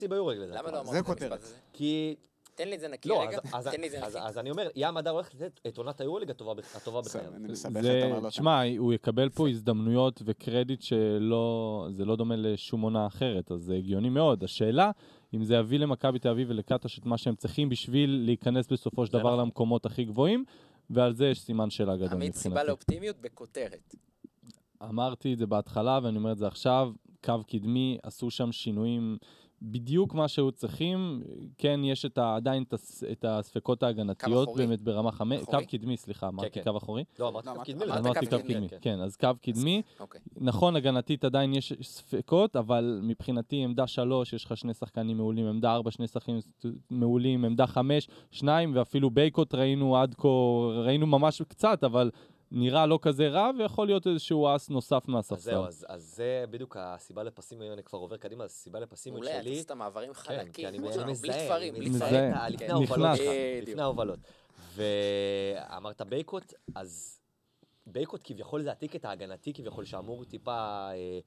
ביורוליג לדעתי. למה לא אמרת זה את המשפט כותרת. הזה? כי... תן לי את זה נקי לא, רגע, תן לי את זה נקי. אז אני אומר, ים הדר הולך לתת את עונת היורוליג הטובה בחייו. אני מסבך את אומר לו. תשמע, הוא יקבל פה הזדמנויות וקרדיט זה לא דומה לשום עונה אחרת, אז זה הגיוני מאוד. השאלה, אם זה יביא למכבי תל אביב ולקטש את מה שהם צריכים בשביל להיכנס בסופו של דבר למקומות הכי גבוהים, ועל זה יש סימן שאלה גדול מבחינתי. עמית, סיבה לאופטימיות בכותרת. אמרתי את זה בהתחלה, ואני אומר את זה עכשיו, קו קדמי, עשו שם שינויים בדיוק מה שהיו צריכים, כן, יש עדיין את הספקות ההגנתיות, באמת ברמה 5, קו קדמי, סליחה, אמרתי קו אחורי. לא, אמרתי קו קדמי. אמרתי קו קדמי, כן, אז קו קדמי, נכון, הגנתית עדיין יש ספקות, אבל מבחינתי עמדה 3, יש לך 2 שחקנים מעולים, עמדה 4, 2 שחקנים מעולים, עמדה 5, 2, ואפילו בייקוט ראינו עד כה, ראינו ממש קצת, אבל נראה לא כזה רע, ויכול להיות איזשהו אס נוסף מהספסל. אז זהו, אז זה בדיוק הסיבה לפסימיות, אני כבר עובר קדימה, הסיבה לפסימיות שלי. אולי, אתה עושה את המעברים חלקים, אני בלי תפרים, בלי תפרים. לפני ההובלות. ואמרת בייקוט, אז בייקוט כביכול זה הטיקט ההגנתי, כביכול שאמור טיפה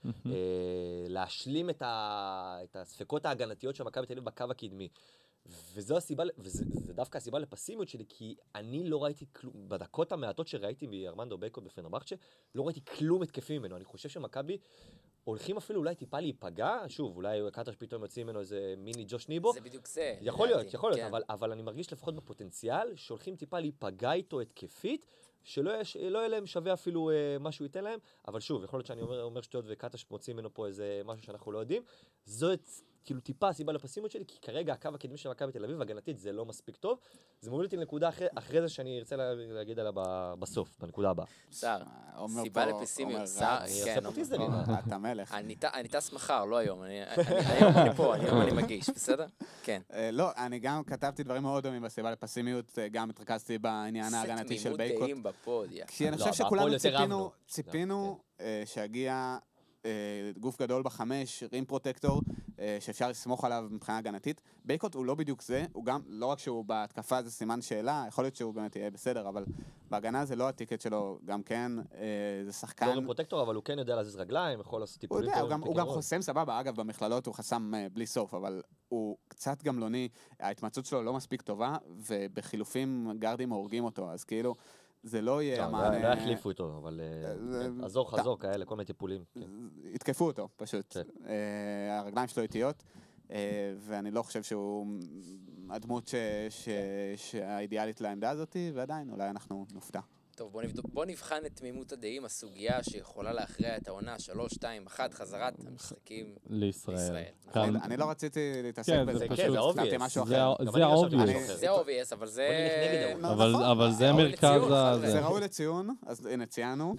להשלים את הספקות ההגנתיות של מכבי תל אביב בקו הקדמי. וזו הסיבה, וזה דווקא הסיבה לפסימיות שלי, כי אני לא ראיתי כלום, בדקות המעטות שראיתי מארמנדו בייקוט בפנרבחצ'ה, לא ראיתי כלום התקפים ממנו. אני חושב שמכבי הולכים אפילו אולי טיפה להיפגע, שוב, אולי קטש פתאום יוצאים ממנו איזה מיני ג'וש ניבו. זה בדיוק זה. יכול להיות, אבל אני מרגיש לפחות בפוטנציאל, שהולכים טיפה להיפגע איתו התקפית, שלא יהיה להם שווה אפילו משהו ייתן להם, אבל שוב, יכול להיות שאני אומר שטויות וקטש מוצאים ממנו פה איזה משהו שאנחנו לא יודעים. זו כאילו טיפה הסיבה לפסימיות שלי, כי כרגע הקו הקדמי של מכבי תל אביב, הגנתית, זה לא מספיק טוב. זה מוביל אותי לנקודה אחרי זה שאני ארצה להגיד עליה בסוף, בנקודה הבאה. שר, סיבה לפסימיות, שר, כן. אתה מלך. אני טס מחר, לא היום. היום אני פה, היום אני מגיש, בסדר? כן. לא, אני גם כתבתי דברים מאוד דומים בסיבה לפסימיות, גם התרכזתי בעניין ההגנתי של בייקוט. תמימות דעים בפוד, כי אני חושב שכולנו ציפינו שיגיע גוף גדול בחמש, רים פרוטקטור, שאפשר לסמוך עליו מבחינה הגנתית. בייקוט הוא לא בדיוק זה, הוא גם, לא רק שהוא בהתקפה זה סימן שאלה, יכול להיות שהוא באמת יהיה בסדר, אבל בהגנה זה לא הטיקט שלו, גם כן, זה שחקן... לא רים פרוטקטור, אבל הוא כן יודע להזיז רגליים, יכול לעשות טיפולים. הוא גם חוסם סבבה, אגב, במכללות הוא חסם בלי סוף, אבל הוא קצת גמלוני, ההתמצאות שלו לא מספיק טובה, ובחילופים גרדים הורגים אותו, אז כאילו... זה לא יהיה המענה... לא יחליפו אותו, אבל חזור כאלה, כל מיני טיפולים. התקפו אותו, פשוט. הרגליים שלו איטיות, ואני לא חושב שהוא הדמות שהאידיאלית לעמדה הזאת, ועדיין אולי אנחנו נופתע. טוב, בוא נבחן את תמימות הדעים, הסוגיה שיכולה להכריע את העונה 3, 2, 1, חזרת המשחקים לישראל. אני לא רציתי להתעסק בזה, פשוט כתבתי משהו אחר. זה האובייס. זה האובייס, אבל זה... אבל זה מרכז... זה ראוי לציון, אז הנה ציינו.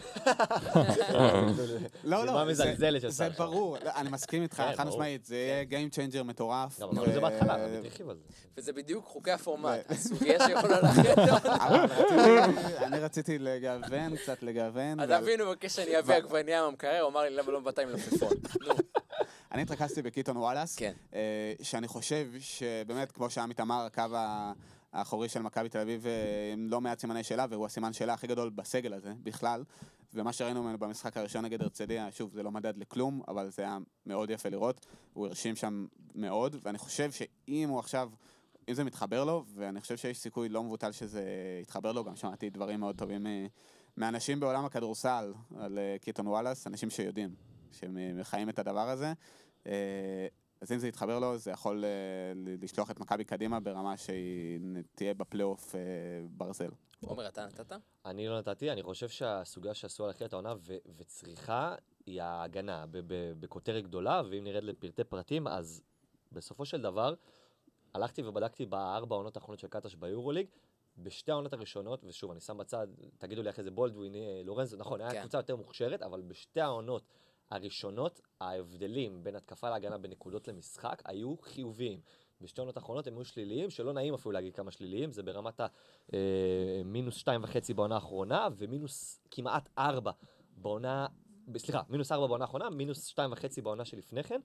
לא, זה ברור, אני מסכים איתך, חד משמעית, זה יהיה Game Changer מטורף. זה בהתחלה, אני מתרחיב על זה. וזה בדיוק חוקי הפורמט, הסוגיה שיכולה להכריע את העונה. אני רציתי קצת לגוון. אז אבינו בקש שאני אביא עגבניה מהמקרר, הוא אמר לי למה לא מבטא עם לפפון. אני התרכזתי בקיטון וואלאס, שאני חושב שבאמת, כמו שעמית אמר, הקו האחורי של מכבי תל אביב לא מעט סימני שאלה, והוא הסימן שאלה הכי גדול בסגל הזה, בכלל. ומה שראינו ממנו במשחק הראשון נגד הרצליה, שוב, זה לא מדד לכלום, אבל זה היה מאוד יפה לראות. הוא הרשים שם מאוד, ואני חושב שאם הוא עכשיו... אם זה מתחבר לו, ואני חושב שיש סיכוי לא מבוטל שזה יתחבר לו, גם שמעתי דברים מאוד טובים מאנשים בעולם הכדורסל על קיטון וואלאס, אנשים שיודעים, שמחיים את הדבר הזה. אז אם זה יתחבר לו, זה יכול לשלוח את מכבי קדימה ברמה שהיא תהיה בפלייאוף ברזל. עומר, אתה נתת? אני לא נתתי, אני חושב שהסוגיה שעשו על אחרת העונה וצריכה היא ההגנה בכותרת גדולה, ואם נרד לפרטי פרטים, אז בסופו של דבר, הלכתי ובדקתי בארבע העונות האחרונות של קטש ביורוליג, בשתי העונות הראשונות, ושוב, אני שם בצד, תגידו לי אחרי זה בולדווין, לורנזו, נכון, היה קבוצה יותר מוכשרת, אבל בשתי העונות הראשונות, ההבדלים בין התקפה להגנה בנקודות למשחק היו חיוביים. בשתי העונות האחרונות הם היו שליליים, שלא נעים אפילו להגיד כמה שליליים, זה ברמת מינוס 2.5 בעונה האחרונה, ומינוס כמעט 4 בעונה, סליחה, מינוס 4 בעונה האחרונה, מינוס 2.5 בעונה שלפני כן.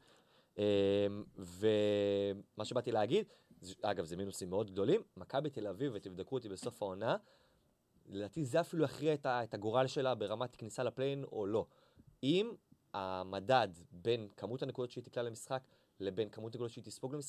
ומה שבאתי להגיד, אגב זה מינוסים מאוד גדולים, מכבי תל אביב, ותבדקו אותי בסוף העונה, לדעתי זה אפילו יכריע את הגורל שלה ברמת כניסה לפליין או לא. אם המדד בין כמות הנקודות שהיא תקלה למשחק לבין כמות הגולות שהיא תספוג למשחק,